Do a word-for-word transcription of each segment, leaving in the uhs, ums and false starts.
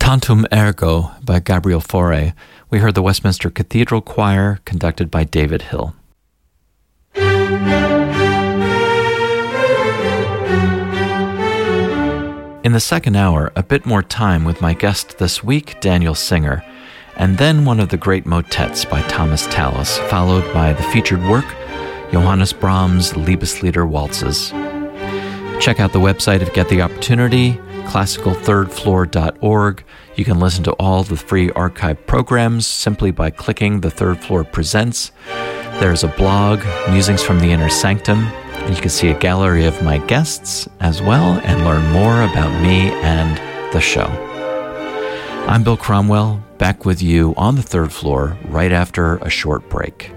Tantum Ergo by Gabriel Fauré. We heard the Westminster Cathedral Choir, conducted by David Hill. In the second hour, a bit more time with my guest this week, Daniel Singer, and then one of the great motets by Thomas Tallis, followed by the featured work, Johannes Brahms' Liebeslieder Waltzes. Check out the website if you get the opportunity, classical third floor dot org. You can listen to all the free archive programs simply by clicking the Third Floor Presents. There's a blog, Musings from the Inner Sanctum, and you can see a gallery of my guests as well and learn more about me and the show. I'm Bill Cromwell, back with you on the third floor right after a short break.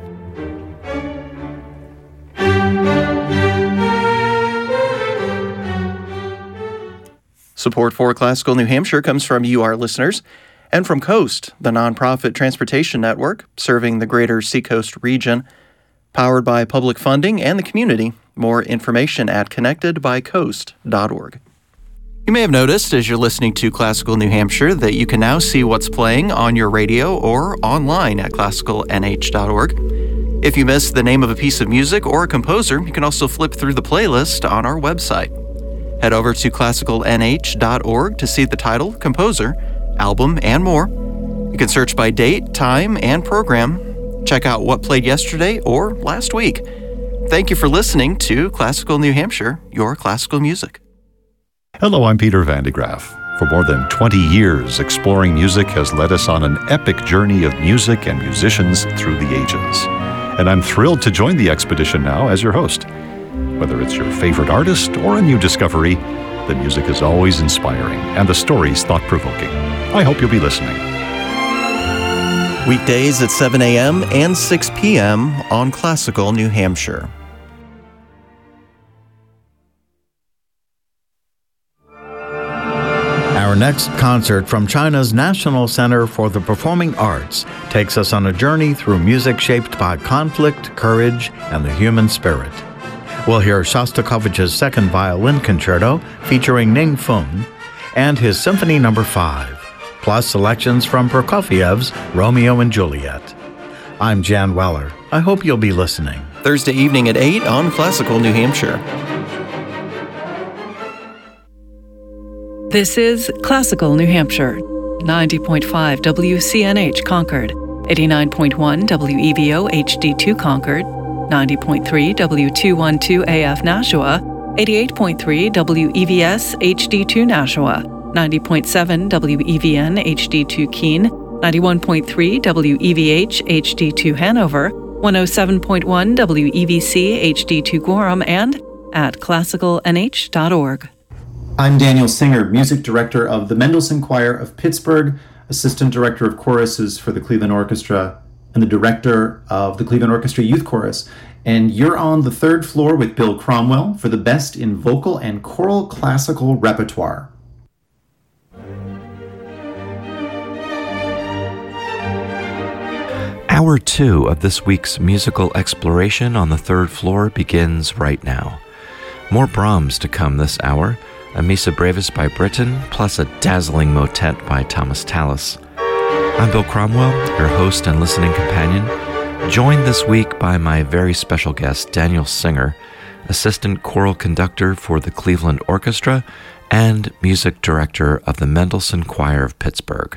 Support for Classical New Hampshire comes from you, our listeners, and from Coast, the nonprofit transportation network serving the greater Seacoast region, powered by public funding and the community. More information at connected by coast dot org. You may have noticed as you're listening to Classical New Hampshire that you can now see what's playing on your radio or online at classical n h dot org. If you missed the name of a piece of music or a composer, you can also flip through the playlist on our website. Head over to classical n h dot org to see the title, composer, album, and more. You can search by date, time, and program. Check out what played yesterday or last week. Thank you for listening to Classical New Hampshire, your classical music. Hello, I'm Peter Van de Graaff. For more than twenty years, Exploring Music has led us on an epic journey of music and musicians through the ages. And I'm thrilled to join the expedition now as your host. Whether it's your favorite artist or a new discovery, the music is always inspiring and the stories thought-provoking. I hope you'll be listening. Weekdays at seven a.m. and six p.m. on Classical New Hampshire. Our next concert from China's National Center for the Performing Arts takes us on a journey through music shaped by conflict, courage, and the human spirit. We'll hear Shostakovich's Second Violin Concerto featuring Ning Fung and his Symphony Number five, plus selections from Prokofiev's Romeo and Juliet. I'm Jan Weller. I hope you'll be listening. Thursday evening at eight on Classical New Hampshire. This is Classical New Hampshire, ninety point five W C N H Concord, eighty-nine point one W E V O H D two Concord, ninety point three W two twelve A F Nashua, eighty-eight point three W E V S H D two Nashua, ninety point seven W E V N H D two Keene, ninety-one point three W E V H H D two Hanover, one oh seven point one W E V C H D two Gorham, and at classical n h dot org. I'm Daniel Singer, Music Director of the Mendelssohn Choir of Pittsburgh, Assistant Director of Choruses for the Cleveland Orchestra, and the Director of the Cleveland Orchestra Youth Chorus. And you're on the third floor with Bill Cromwell for the best in vocal and choral classical repertoire. Hour two of this week's musical exploration on the third floor begins right now. More Brahms to come this hour, a Missa Brevis by Britten, plus a dazzling motet by Thomas Tallis. I'm Bill Cromwell, your host and listening companion, joined this week by my very special guest, Daniel Singer, assistant choral conductor for the Cleveland Orchestra and music director of the Mendelssohn Choir of Pittsburgh.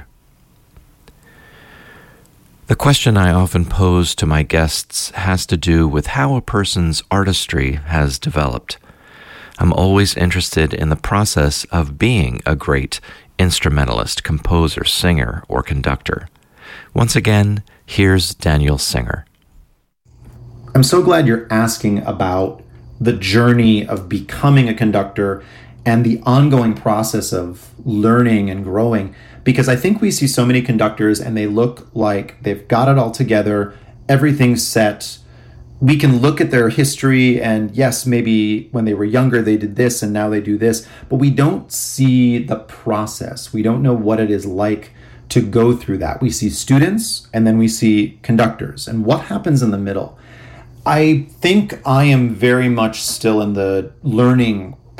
The question I often pose to my guests has to do with how a person's artistry has developed. I'm always interested in the process of being a great instrumentalist, composer, singer, or conductor. Once again, here's Daniel Singer. I'm so glad you're asking about the journey of becoming a conductor and the ongoing process of learning and growing, because I think we see so many conductors and they look like they've got it all together, everything's set. We can look at their history and yes, maybe when they were younger they did this and now they do this, but we don't see the process. We don't know what it is like to go through that. We see students and then we see conductors, and what happens in the middle. I think I am very much still in the learning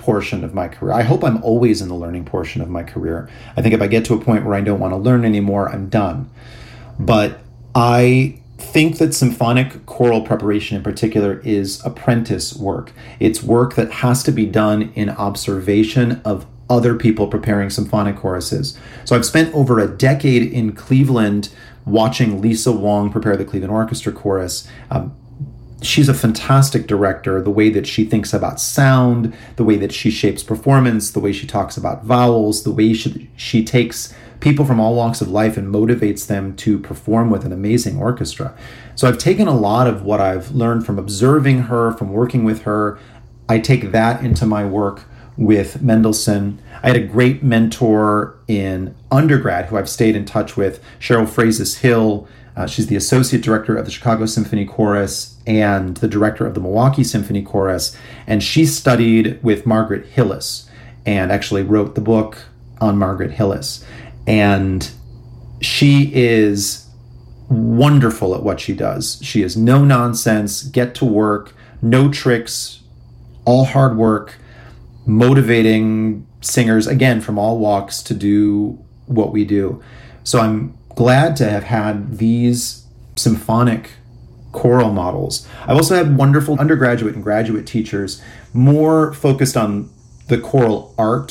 portion of my career. I hope I'm always in the learning portion of my career. I think if I get to a point where I don't want to learn anymore, I'm done. But I think that symphonic choral preparation in particular is apprentice work. It's work that has to be done in observation of other people preparing symphonic choruses. So I've spent over a decade in Cleveland watching Lisa Wong prepare the Cleveland Orchestra Chorus. Um, she's a fantastic director. The way that she thinks about sound, the way that she shapes performance, the way she talks about vowels, the way she, she takes people from all walks of life and motivates them to perform with an amazing orchestra. So I've taken a lot of what I've learned from observing her, from working with her. I take that into my work with Mendelssohn. I had a great mentor in undergrad who I've stayed in touch with, Cheryl Frazis Hill. Uh, she's the associate director of the Chicago Symphony Chorus and the director of the Milwaukee Symphony Chorus. And she studied with Margaret Hillis and actually wrote the book on Margaret Hillis. And she is wonderful at what she does. She is no nonsense, get to work, no tricks, all hard work, motivating singers, again, from all walks to do what we do. So I'm glad to have had these symphonic choral models. I've also had wonderful undergraduate and graduate teachers more focused on the choral art